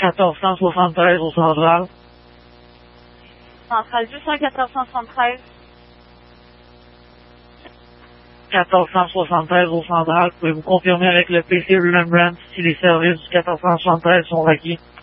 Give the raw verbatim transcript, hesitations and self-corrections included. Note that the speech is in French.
quatorze cent soixante-treize au central. Centrale deux cent quatorze cent soixante-treize. quatorze cent soixante-treize au central. Pouvez-vous confirmer avec le P C Remembrance si les services du quatorze cent soixante-treize sont requis?